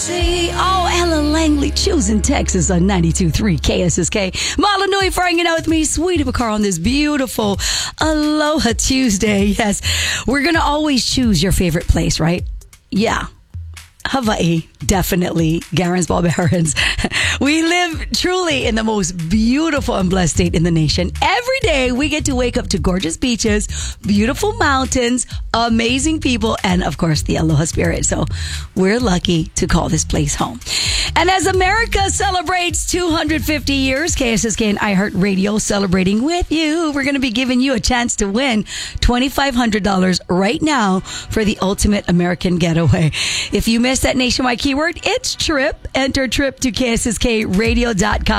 See, Ella Langley choosing Texas on 92.3 KSSK. Marla Nui for hanging out with me, Sweetie Bakar, on this beautiful Aloha Tuesday. Yes, we're going to always choose your favorite place, right? Yeah. Hawaii, definitely. Garen's Barbarians. We live truly in the most beautiful and blessed state in the nation. Every day we get to wake up to gorgeous beaches, beautiful mountains, amazing people, and of course the Aloha spirit. So we're lucky to call this place home. And as America celebrates 250 years, KSSK and iHeartRadio celebrating with you, we're going to be giving you a chance to win $2,500 right now for the ultimate American getaway. If you missed that nationwide keyword, it's trip. Enter trip to KSSKradio.com.